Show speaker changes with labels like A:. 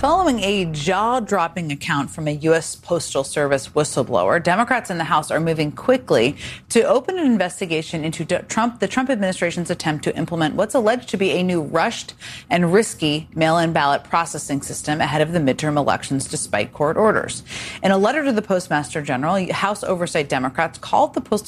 A: Following a jaw-dropping account from a U.S. Postal Service whistleblower, Democrats in the House are moving quickly to open an investigation into the Trump administration's attempt to implement what's alleged to be a new rushed and risky mail-in ballot processing system ahead of the midterm elections, despite court orders. In a letter to the Postmaster General, House Oversight Democrats called the Postal